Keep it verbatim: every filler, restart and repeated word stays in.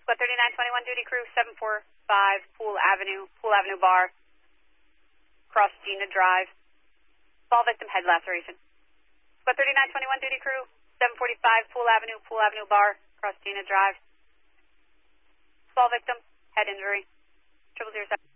Squad thirty-nine twenty-one duty crew, seven four five Pool Avenue, Pool Avenue Bar, cross Gina Drive. Fall victim head laceration. Squad thirty-nine twenty-one duty crew, seven forty-five Pool Avenue, Pool Avenue Bar, cross Gina Drive. Fall victim, head injury. Triple zero seven.